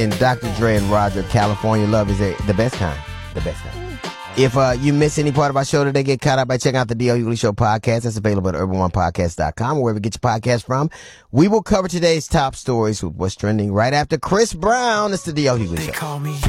And Dr. Dre and Roger, California Love is the best kind. The best kind. If you miss any part of our show today, get caught up by checking out the D.L. Hughley Show podcast. That's available at urban1podcast.com or wherever you get your podcast from. We will cover today's top stories with what's trending right after Chris Brown. It's the D.L. Hughley Show. They call me